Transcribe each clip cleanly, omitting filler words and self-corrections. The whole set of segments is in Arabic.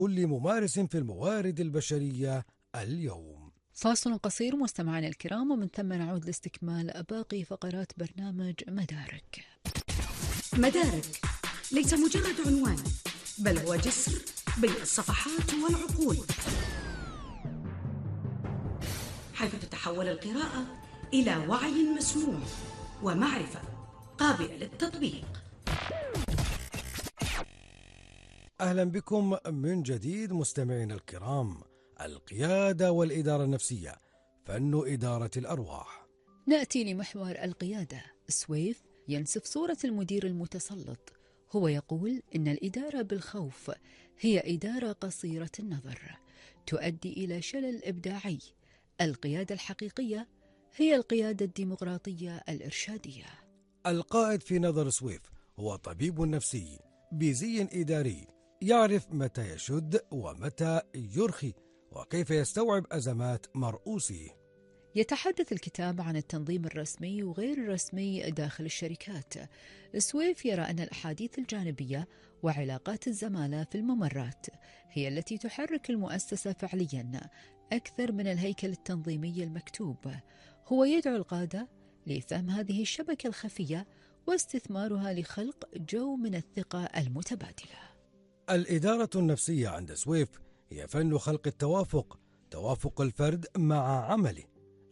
كل ممارس في الموارد البشرية اليوم. فاصل قصير مستمعينا الكرام، ومن ثم نعود لاستكمال باقي فقرات برنامج مدارك. مدارك ليس مجرد عنوان، بل هو جسر بين الصفحات والعقول، حيث تتحول القراءة إلى وعي مسموع ومعرفة قابلة للتطبيق. أهلا بكم من جديد مستمعينا الكرام. القيادة والإدارة النفسية، فن إدارة الأرواح. نأتي لمحور القيادة. سويف ينسف صورة المدير المتسلط. هو يقول إن الإدارة بالخوف هي إدارة قصيرة النظر، تؤدي إلى شلل إبداعي. القيادة الحقيقية هي القيادة الديمقراطية الإرشادية. القائد في نظر سويف هو طبيب نفسي بزي إداري، يعرف متى يشد ومتى يرخي وكيف يستوعب أزمات مرؤوسه. يتحدث الكتاب عن التنظيم الرسمي وغير الرسمي داخل الشركات. سويف يرى أن الأحاديث الجانبية وعلاقات الزمالة في الممرات هي التي تحرك المؤسسة فعليا أكثر من الهيكل التنظيمي المكتوب. هو يدعو القادة لفهم هذه الشبكة الخفية واستثمارها لخلق جو من الثقة المتبادلة. الإدارة النفسية عند سويف هي فن خلق التوافق، توافق الفرد مع عمله،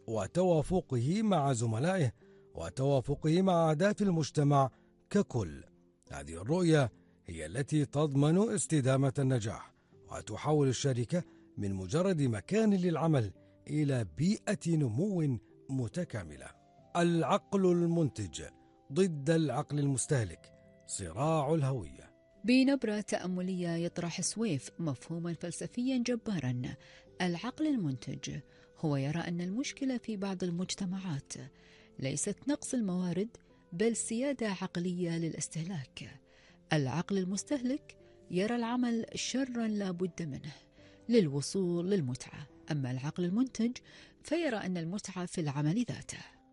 وتوافقه مع زملائه، وتوافقه مع عادات المجتمع ككل. هذه الرؤية هي التي تضمن استدامة النجاح، وتحول الشركة من مجرد مكان للعمل إلى بيئة نمو متكاملة. العقل المنتج ضد العقل المستهلك، صراع الهوية. بنبرة تأملية يطرح سويف مفهوما فلسفيا جبارا. العقل المنتج هو يرى أن المشكلة في بعض المجتمعات ليست نقص الموارد، بل سيادة عقلية للاستهلاك. العقل المستهلك يرى العمل شرا لا بد منه للوصول للمتعة، أما العقل المنتج فيرى أن المتعة في العمل ذاته.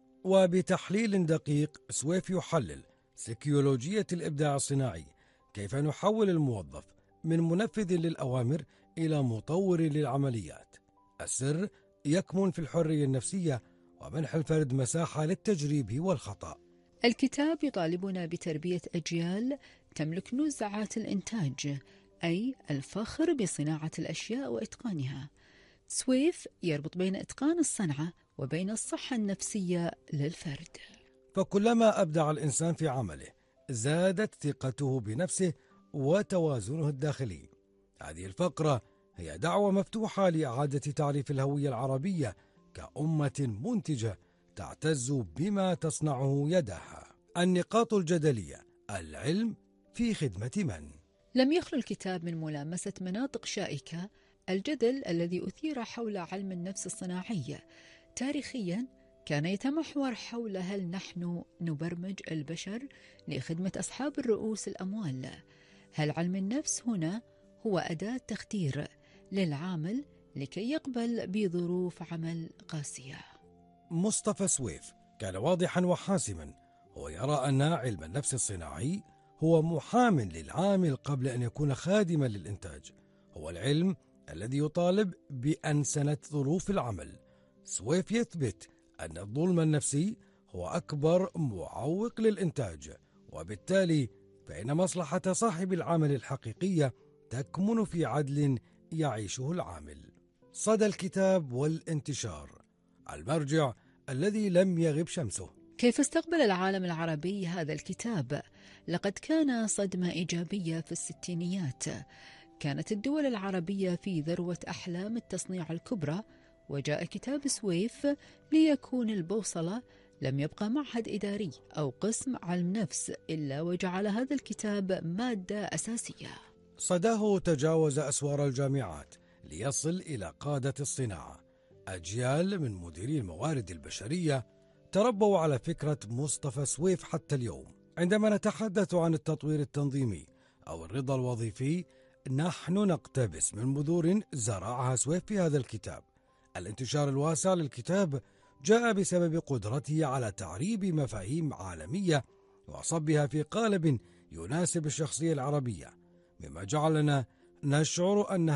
وبتحليل دقيق سويف يحلل سيكيولوجية الإبداع الصناعي، كيف نحول الموظف من منفذ للأوامر إلى مطور للعمليات. السر يكمن في الحرية النفسية ومنح الفرد مساحة للتجريب والخطأ. الكتاب يطالبنا بتربية أجيال تملك نزعات الإنتاج، أي الفخر بصناعة الأشياء وإتقانها. سويف يربط بين إتقان الصنعة وبين الصحة النفسية للفرد. فكلما أبدع الإنسان في عمله زادت ثقته بنفسه وتوازنه الداخلي. هذه الفقرة هي دعوة مفتوحة لإعادة تعريف الهوية العربية كأمة منتجة تعتز بما تصنعه يدها. النقاط الجدلية، العلم في خدمة من؟ لم يخلو الكتاب من ملامسة مناطق شائكة. الجدل الذي أثير حول علم النفس الصناعي تاريخيا كان يتمحور حول هل نحن نبرمج البشر لخدمة أصحاب الرؤوس الأموال؟ هل علم النفس هنا هو أداة تخدير للعامل لكي يقبل بظروف عمل قاسية؟ مصطفى سويف كان واضحا وحاسما. هو يرى أن علم النفس الصناعي هو محام للعامل قبل أن يكون خادما للإنتاج. هو العلم الذي يطالب بأنسنة ظروف العمل. سويف يثبت أن الظلم النفسي هو أكبر معوق للإنتاج، وبالتالي فإن مصلحة صاحب العمل الحقيقية تكمن في عدل يعيشه العامل. صدى الكتاب والانتشار، المرجع الذي لم يغب شمسه. كيف استقبل العالم العربي هذا الكتاب؟ لقد كان صدمة إيجابية في الستينيات. كانت الدول العربية في ذروة أحلام التصنيع الكبرى، وجاء كتاب سويف ليكون البوصلة. لم يبقى معهد إداري أو قسم علم نفس إلا وجعل هذا الكتاب مادة أساسية. صداه تجاوز أسوار الجامعات ليصل إلى قادة الصناعة. أجيال من مديري الموارد البشرية تربوا على فكرة مصطفى سويف حتى اليوم. عندما نتحدث عن التطوير التنظيمي أو الرضا الوظيفي، نحن نقتبس من بذور زرعها سويف في هذا الكتاب. الانتشار الواسع للكتاب جاء بسبب قدرته على تعريب مفاهيم عالمية وصبها في قالب يناسب الشخصية العربية، مما جعلنا نشعر أن